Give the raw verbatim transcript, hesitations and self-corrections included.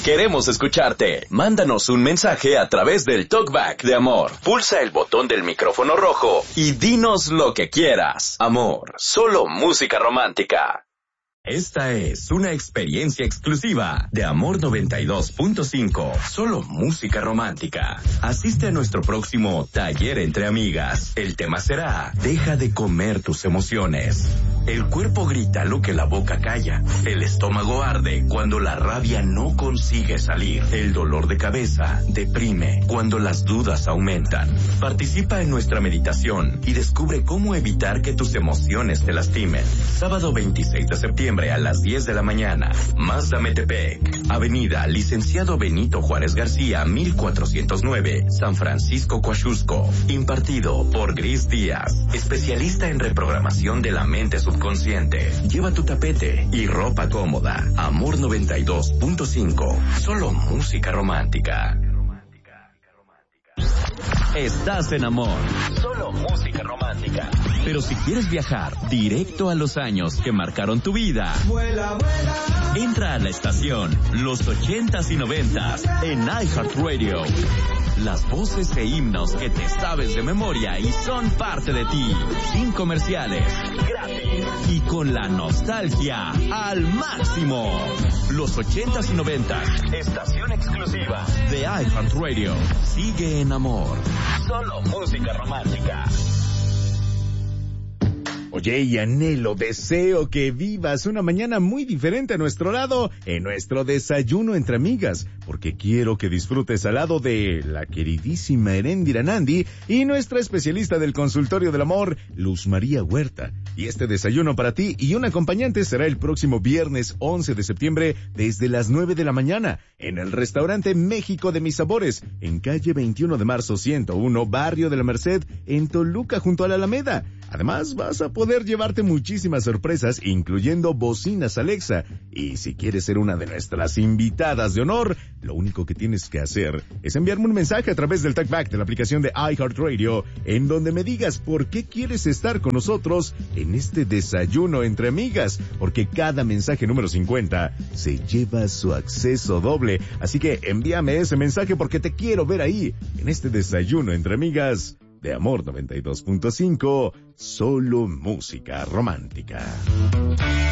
Queremos escucharte. Mándanos un mensaje a través del Talkback de Amor. Pulsa el botón del micrófono rojo y dinos lo que quieras. Amor, solo música romántica. Esta es una experiencia exclusiva de Amor noventa y dos punto cinco. Solo música romántica. Asiste a nuestro próximo taller entre amigas. El tema será: deja de comer tus emociones. El cuerpo grita lo que la boca calla. El estómago arde cuando la rabia no consigue salir. El dolor de cabeza deprime cuando las dudas aumentan. Participa en nuestra meditación y descubre cómo evitar que tus emociones te lastimen. Sábado veintiséis de septiembre a las diez de la mañana. Mazda Metepec, Avenida Licenciado Benito Juárez García, mil cuatrocientos nueve, San Francisco, Coaxusco. Impartido por Gris Díaz, especialista en reprogramación de la mente subconsciente. Lleva tu tapete y ropa cómoda. Amor noventa y dos punto cinco. Solo música romántica. Estás en Amor. Solo música romántica. Pero si quieres viajar directo a los años que marcaron tu vida, vuela, vuela. Entra a la estación Los ochentas y noventas en iHeartRadio. Las voces e himnos que te sabes de memoria y son parte de ti. Sin comerciales. Gratis. Y con la nostalgia al máximo. Los ochentas y noventas. Estación exclusiva de iHeartRadio. Sigue en Amor. Solo música romántica. Oye, y anhelo, deseo que vivas una mañana muy diferente a nuestro lado en nuestro desayuno entre amigas, porque quiero que disfrutes al lado de la queridísima Heréndira Nandi y nuestra especialista del consultorio del amor, Luz María Huerta. Y este desayuno para ti y un acompañante será el próximo viernes once de septiembre desde las nueve de la mañana en el restaurante México de Mis Sabores, en calle veintiuno de marzo ciento uno, Barrio de la Merced, en Toluca, junto a la Alameda. Además, vas a poder llevarte muchísimas sorpresas, incluyendo bocinas Alexa. Y si quieres ser una de nuestras invitadas de honor, lo único que tienes que hacer es enviarme un mensaje a través del Talkback de la aplicación de iHeartRadio, en donde me digas por qué quieres estar con nosotros en este desayuno entre amigas, porque cada mensaje número cincuenta se lleva su acceso doble. Así que envíame ese mensaje porque te quiero ver ahí, en este desayuno entre amigas de Amor noventa y dos punto cinco, solo música romántica.